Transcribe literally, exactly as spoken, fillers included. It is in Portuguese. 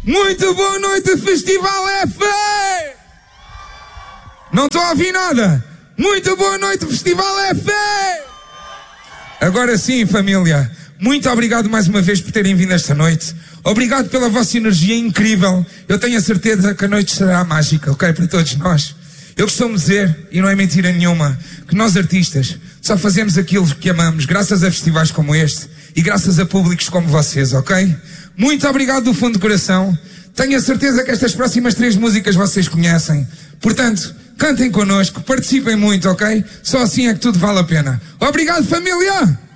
Muito boa noite, Festival F! Não estou a ouvir nada. Muito boa noite, Festival F! Agora sim, família. Muito obrigado mais uma vez por terem vindo esta noite. Obrigado pela vossa energia incrível. Eu tenho a certeza que a noite será mágica, ok? Para todos nós. Eu costumo dizer, e não é mentira nenhuma, que nós artistas só fazemos aquilo que amamos graças a festivais como este e graças a públicos como vocês, ok? Muito obrigado do fundo do coração. Tenho a certeza que estas próximas três músicas vocês conhecem. Portanto, cantem connosco, participem muito, ok? Só assim é que tudo vale a pena. Obrigado, família!